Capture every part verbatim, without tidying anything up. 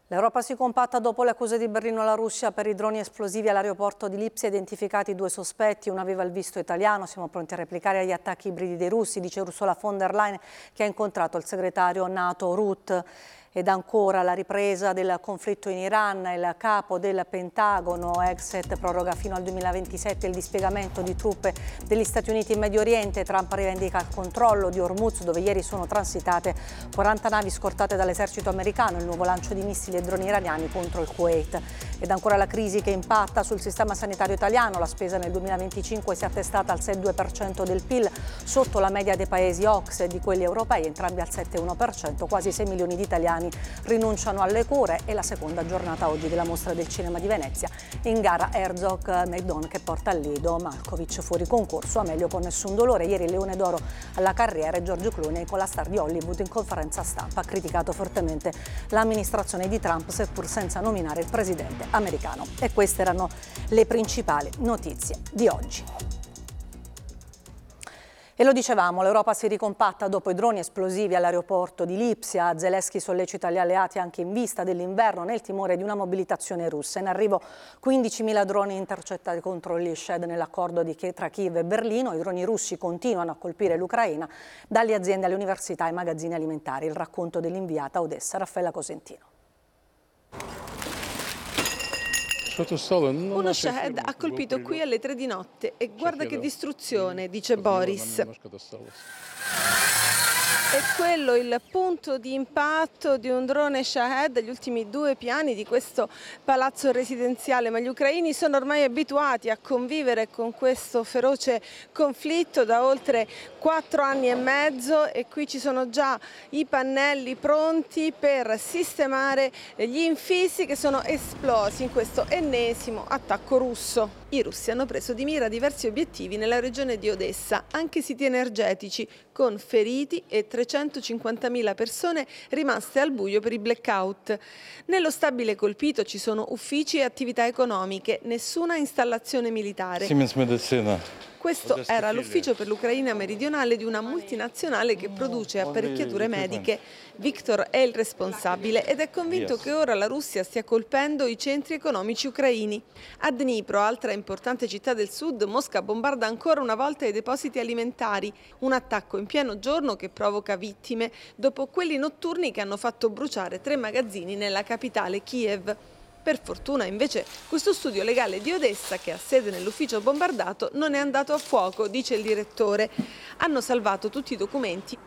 L'Europa si compatta dopo le accuse di Berlino alla Russia per i droni esplosivi all'aeroporto di Lipsia, identificati due sospetti, uno aveva il visto italiano, siamo pronti a replicare agli attacchi ibridi dei russi, dice Ursula von der Leyen, che ha incontrato il segretario NATO Rutte. Ed ancora la ripresa del conflitto in Iran, il capo del Pentagono, Exet, proroga fino al duemilaventisette il dispiegamento di truppe degli Stati Uniti in Medio Oriente. Trump rivendica il controllo di Hormuz, dove ieri sono transitate quaranta navi scortate dall'esercito americano, il nuovo lancio di missili e droni iraniani contro il Kuwait. Ed ancora la crisi che impatta sul sistema sanitario italiano, la spesa nel duemilaventicinque si è attestata al sei virgola due per cento del P I L, sotto la media dei paesi O C S E e di quelli europei, entrambi al sette virgola uno per cento, quasi sei milioni di italiani rinunciano alle cure. E la seconda giornata oggi della Mostra del Cinema di Venezia, in gara Herzog Meidon che porta al lido Malkovich fuori concorso, a meglio con nessun dolore. Ieri il Leone d'Oro alla carriera e George Clooney con la star di Hollywood in conferenza stampa ha criticato fortemente l'amministrazione di Trump, seppur senza nominare il presidente americano. E queste erano le principali notizie di oggi. E lo dicevamo, l'Europa si ricompatta dopo i droni esplosivi all'aeroporto di Lipsia. Zelensky sollecita gli alleati anche in vista dell'inverno, nel timore di una mobilitazione russa. In arrivo quindicimila droni intercettati contro gli Shed nell'accordo di tra Kiev e Berlino. I droni russi continuano a colpire l'Ucraina, dalle aziende alle università ai magazzini alimentari. Il racconto dell'inviata a Odessa, Raffaella Cosentino. Uno Shahed ha colpito qui alle tre di notte e guarda che distruzione, dice Boris. È quello il punto di impatto di un drone Shahed agli ultimi due piani di questo palazzo residenziale, ma gli ucraini sono ormai abituati a convivere con questo feroce conflitto da oltre quattro anni e mezzo, e qui ci sono già i pannelli pronti per sistemare gli infissi che sono esplosi in questo ennesimo attacco russo. I russi hanno preso di mira diversi obiettivi nella regione di Odessa, anche siti energetici, con feriti e trecentocinquantamila persone rimaste al buio per i blackout. Nello stabile colpito ci sono uffici e attività economiche, nessuna installazione militare. Siemens Medicina. Questo era l'ufficio per l'Ucraina meridionale di una multinazionale che produce apparecchiature mediche. Victor è il responsabile ed è convinto che ora la Russia stia colpendo i centri economici ucraini. A Dnipro, altra importante città del sud, Mosca bombarda ancora una volta i depositi alimentari. Un attacco in pieno giorno che provoca vittime, dopo quelli notturni che hanno fatto bruciare tre magazzini nella capitale Kiev. Per fortuna invece questo studio legale di Odessa, che ha sede nell'ufficio bombardato, non è andato a fuoco, dice il direttore. Hanno salvato tutti i documenti.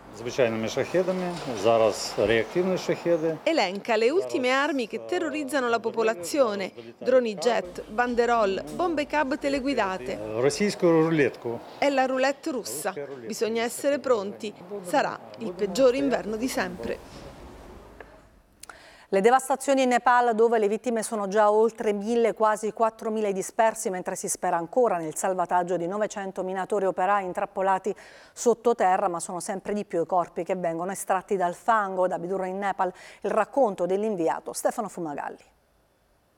Elenca le ultime armi che terrorizzano la popolazione: droni jet, banderole, bombe cab teleguidate. È la roulette russa. Bisogna essere pronti. Sarà il peggior inverno di sempre. Le devastazioni in Nepal, dove le vittime sono già oltre mille, quasi quattromila i dispersi, mentre si spera ancora nel salvataggio di novecento minatori operai intrappolati sottoterra, ma sono sempre di più i corpi che vengono estratti dal fango. Da Bidura in Nepal, il racconto dell'inviato Stefano Fumagalli.